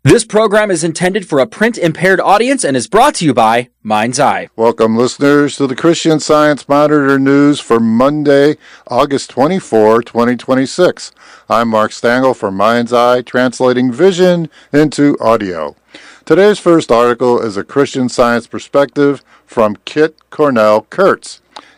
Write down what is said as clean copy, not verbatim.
This program is intended for a print-impaired audience and is brought to you by Mind's Eye. Welcome, listeners, to the Christian Science Monitor News for Monday, August 24, 2026. I'm Mark Stangl for Mind's Eye, translating vision into audio. Today's first article is a Christian Science perspective from Kit Cornell Kurtz.